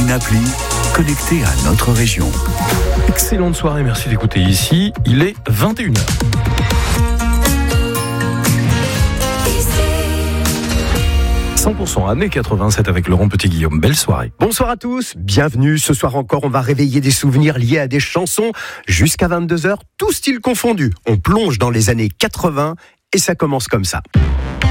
une appli connectée à notre région. Excellente soirée, merci d'écouter ici. Il est 21h. Années 87 avec Laurent Petit-Guillaume. Belle soirée. Bonsoir à tous, bienvenue. Ce soir encore, on va réveiller des souvenirs liés à des chansons jusqu'à 22h, tout style confondu. On plonge dans les années 80 et ça commence comme ça.